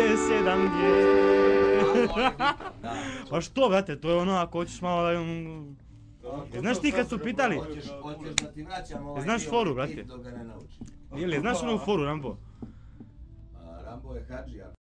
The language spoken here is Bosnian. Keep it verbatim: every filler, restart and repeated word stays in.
sedam G. Da. Pa što, brate, to je ono ako hoćeš malo da... Znaš ti kad su pitali... Hoćeš, hoćeš da ti vraćam ovaj Znaš dio foru, tip brate? dok ga ne naučiš. Ili, znaš onu foru, Rambo? A, Rambo je hadžija.